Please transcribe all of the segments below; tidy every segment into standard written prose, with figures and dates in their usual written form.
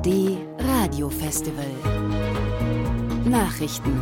ARD Radiofestival. Nachrichten.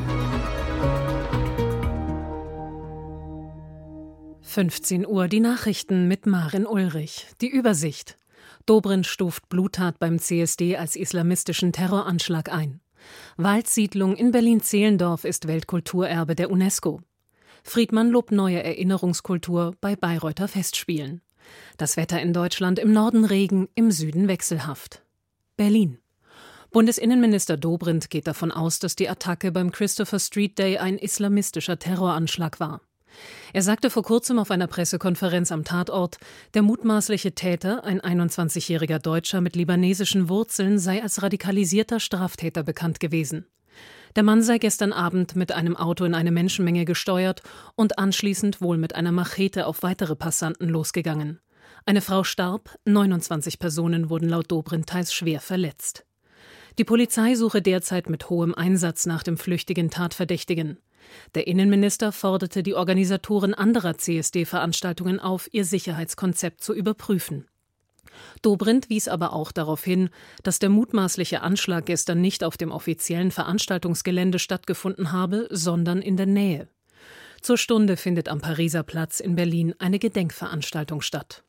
15 Uhr die Nachrichten mit Maren Ulrich. Die Übersicht. Dobrindt stuft Bluttat beim CSD als islamistischen Terroranschlag ein. Waldsiedlung in Berlin-Zehlendorf ist Weltkulturerbe der UNESCO. Friedmann lobt neue Erinnerungskultur bei Bayreuther Festspielen. Das Wetter in Deutschland: im Norden Regen, im Süden wechselhaft. Berlin. Bundesinnenminister Dobrindt geht davon aus, dass die Attacke beim Christopher Street Day ein islamistischer Terroranschlag war. Er sagte vor kurzem auf einer Pressekonferenz am Tatort, der mutmaßliche Täter, ein 21-jähriger Deutscher mit libanesischen Wurzeln, sei als radikalisierter Straftäter bekannt gewesen. Der Mann sei gestern Abend mit einem Auto in eine Menschenmenge gesteuert und anschließend wohl mit einer Machete auf weitere Passanten losgegangen. Eine Frau starb, 29 Personen wurden laut Dobrindt teils schwer verletzt. Die Polizei suche derzeit mit hohem Einsatz nach dem flüchtigen Tatverdächtigen. Der Innenminister forderte die Organisatoren anderer CSD-Veranstaltungen auf, ihr Sicherheitskonzept zu überprüfen. Dobrindt wies aber auch darauf hin, dass der mutmaßliche Anschlag gestern nicht auf dem offiziellen Veranstaltungsgelände stattgefunden habe, sondern in der Nähe. Zur Stunde findet am Pariser Platz in Berlin eine Gedenkveranstaltung statt.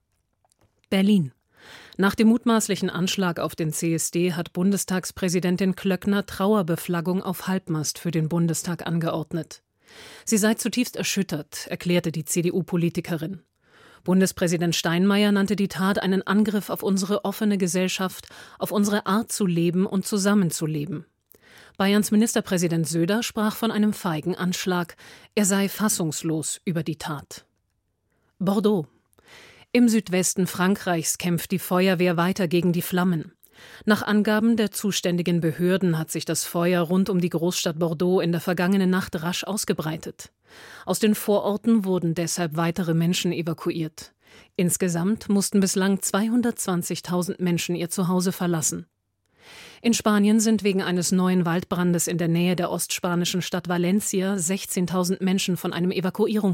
Berlin. Nach dem mutmaßlichen Anschlag auf den CSD hat Bundestagspräsidentin Klöckner Trauerbeflaggung auf Halbmast für den Bundestag angeordnet. Sie sei zutiefst erschüttert, erklärte die CDU-Politikerin. Bundespräsident Steinmeier nannte die Tat einen Angriff auf unsere offene Gesellschaft, auf unsere Art zu leben und zusammenzuleben. Bayerns Ministerpräsident Söder sprach von einem feigen Anschlag. Er sei fassungslos über die Tat. Bordeaux. Im Südwesten Frankreichs kämpft die Feuerwehr weiter gegen die Flammen. Nach Angaben der zuständigen Behörden hat sich das Feuer rund um die Großstadt Bordeaux in der vergangenen Nacht rasch ausgebreitet. Aus den Vororten wurden deshalb weitere Menschen evakuiert. Insgesamt mussten bislang 220.000 Menschen ihr Zuhause verlassen. In Spanien sind wegen eines neuen Waldbrandes in der Nähe der ostspanischen Stadt Valencia 16.000 Menschen von einem Evakuierungsprogramm